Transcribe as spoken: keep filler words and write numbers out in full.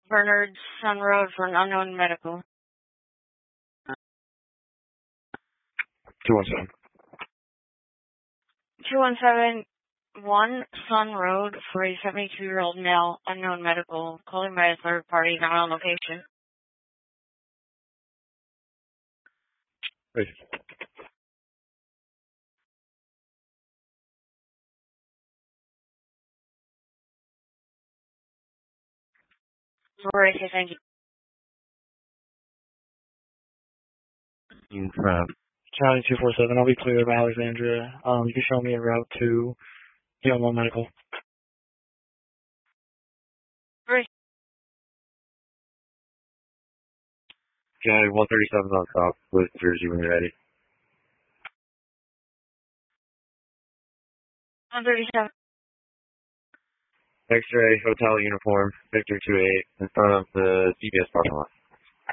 Bernard Sun Road for an unknown medical. two one seven. two one seven one Sun Road for a seventy-two-year-old male, unknown medical, calling by a third party, not on location. Wait. Alright, thank you. In front. Charlie two four seven, I'll be clear by Alexandria. Um, you can show me a route to the unknown medical. Great. Okay, one thirty-seven on top with Jersey when you're ready. one thirty-seven. X-ray, hotel uniform, Victor two eight, in front of the C B S parking lot.